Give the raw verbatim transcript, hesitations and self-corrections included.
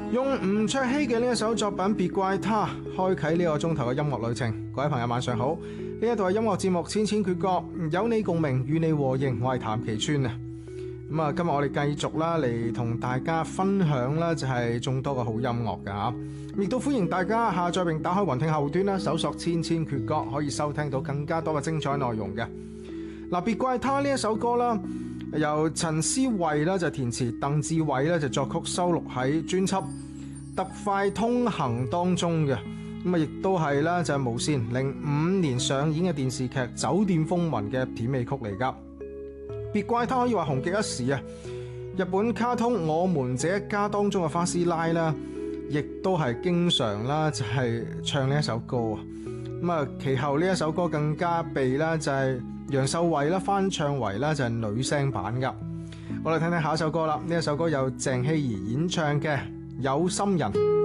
用吳卓羲嘅呢一首作品《別怪他》開啟呢個鐘頭嘅音樂旅程。各位朋友晚上好，呢一度係音樂節目《千千闕歌》，有你共鳴，與你和應，我係譚其川啊。咁啊，今日我哋繼續啦嚟同大家分享啦，就係眾多嘅好音樂噶吓。亦都歡迎大家下載並打開雲聽後端啦，搜索《千千闕歌》，可以收聽到更加多嘅精彩內容嘅。嗱，《別怪他》呢一首歌啦，由陳思慧啦就填詞，鄧志偉咧就作曲，收錄喺專輯《特快通行》當中嘅。咁啊，亦都係啦，就係無綫零五年上演嘅電視劇《酒店風雲》嘅片尾曲嚟噶。《別怪他》可以話紅極一時啊！日本卡通《我們這一家》當中嘅花師奶啦，亦都係經常啦就係唱呢一首歌啊。咁啊，其後呢一首歌更加被啦就係楊秀慧啦翻唱為啦就係女聲版噶。我哋聽聽下一首歌啦，呢一首歌由鄭希怡演唱嘅《有心人》。